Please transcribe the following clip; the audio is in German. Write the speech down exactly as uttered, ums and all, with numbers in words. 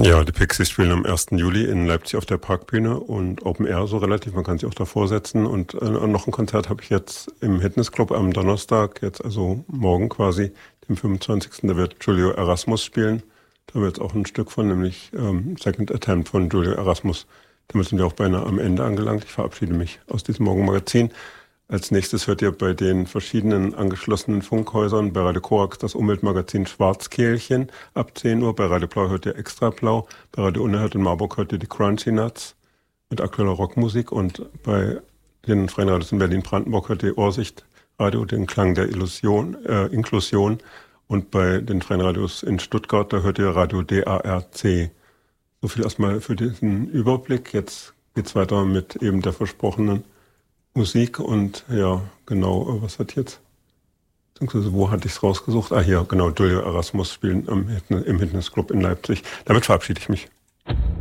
Ja, die Pixies spielen am ersten Juli in Leipzig auf der Parkbühne und Open Air so relativ, man kann sich auch davor setzen. Und äh, noch ein Konzert habe ich jetzt im Hitness Club am Donnerstag, jetzt also morgen quasi, dem fünfundzwanzigsten Da wird Julio Erasmus spielen. Da wird auch ein Stück von, nämlich ähm, Second Attempt von Julio Erasmus. Damit sind wir auch beinahe am Ende angelangt. Ich verabschiede mich aus diesem Morgenmagazin. Als nächstes hört ihr bei den verschiedenen angeschlossenen Funkhäusern bei Radio Korax das Umweltmagazin Schwarzkehlchen ab zehn Uhr. Bei Radio Blau hört ihr Extra Blau. Bei Radio Unerhört in Marburg hört ihr die Crunchy Nuts mit aktueller Rockmusik. Und bei den Freien Radios in Berlin-Brandenburg hört ihr Ohrsicht Radio, den Klang der Illusion, äh, Inklusion. Und bei den Freien Radios in Stuttgart, da hört ihr Radio D A R C. So viel erstmal für diesen Überblick. Jetzt geht's weiter mit eben der versprochenen Musik und ja, genau, was hat jetzt, beziehungsweise wo hatte ich es rausgesucht? Ah, hier, genau, Julio Erasmus spielen im, im Hitness Club in Leipzig. Damit verabschiede ich mich.